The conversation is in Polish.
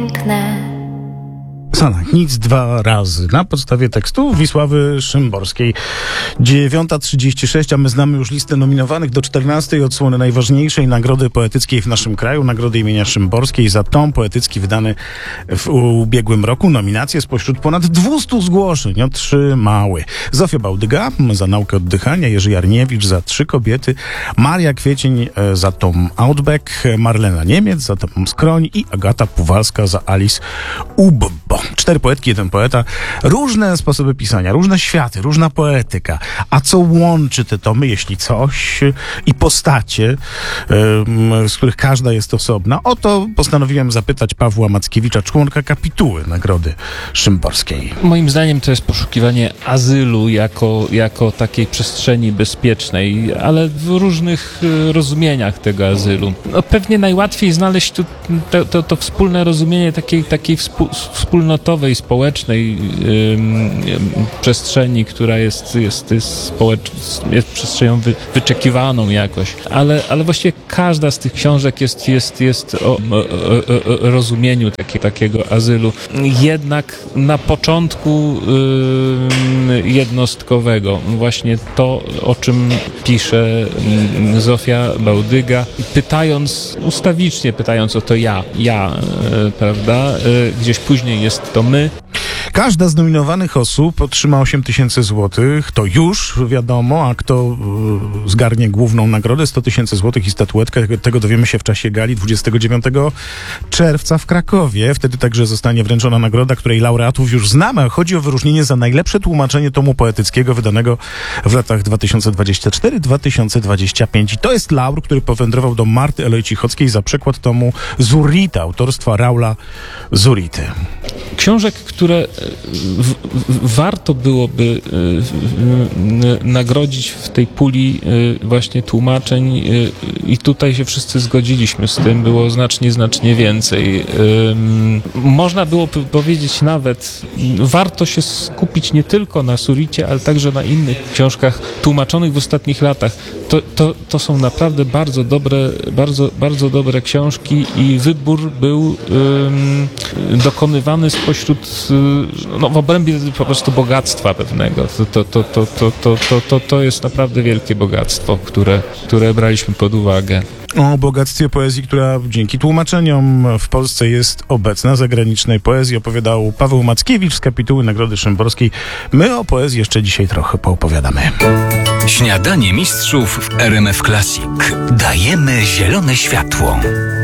Sanach, nic dwa razy. Na podstawie tekstu Wisławy Szymborskiej. 9:36, a my znamy już listę nominowanych do 14. odsłony najważniejszej nagrody poetyckiej w naszym kraju, nagrody imienia Szymborskiej za tom poetycki wydany w ubiegłym roku. Nominacje spośród ponad 200 zgłoszeń otrzymały Zofia Bałdyga za naukę oddychania, Jerzy Jarniewicz za Trzy kobiety, Maria Kwiecień za tom Outback, Marlena Niemiec za tom Skroń i Agata Puwalska za Alice Ubbo. 4 poetki, 1 poeta, różne sposoby pisania, różne światy, różna poetyka. A co łączy te tomy, jeśli coś, i postacie, z których każda jest osobna? O to postanowiłem zapytać Pawła Mackiewicza, członka kapituły Nagrody Szymborskiej. Moim zdaniem to jest poszukiwanie azylu jako takiej przestrzeni bezpiecznej, ale w różnych rozumieniach tego azylu. No, pewnie najłatwiej znaleźć tu to wspólne rozumienie takiej wspólnotowej, społecznej przestrzeni, która jest przestrzenią wyczekiwaną jakoś. Ale właściwie każda z tych książek jest o rozumieniu takiego azylu. Jednak na początku jednostkowego. Właśnie to, o czym pisze Zofia Bałdyga, ustawicznie pytając o to ja, prawda? Gdzieś później jest to my. Każda z nominowanych osób otrzyma 8 000 złotych. To już wiadomo, a kto zgarnie główną nagrodę, 100 000 złotych i statuetkę, tego dowiemy się w czasie gali 29 czerwca w Krakowie. Wtedy także zostanie wręczona nagroda, której laureatów już znamy. Chodzi o wyróżnienie za najlepsze tłumaczenie tomu poetyckiego wydanego w latach 2024-2025. I to jest laur, który powędrował do Marty Elojcichockiej za przekład tomu Zurita, autorstwa Raula Zurity. Książek, które warto byłoby nagrodzić w tej puli właśnie tłumaczeń, i tutaj się wszyscy zgodziliśmy z tym, było znacznie więcej. Można było powiedzieć nawet, warto się skupić nie tylko na Zuricie, ale także na innych książkach tłumaczonych w ostatnich latach. To są naprawdę bardzo dobre książki i wybór był dokonywany spośród, w obrębie po prostu bogactwa pewnego. To jest naprawdę wielkie bogactwo, które braliśmy pod uwagę. O bogactwie poezji, która dzięki tłumaczeniom w Polsce jest obecna, zagranicznej poezji, opowiadał Paweł Mackiewicz z kapituły Nagrody Szymborskiej. My o poezji jeszcze dzisiaj trochę poopowiadamy. Śniadanie mistrzów w RMF Classic. Dajemy zielone światło.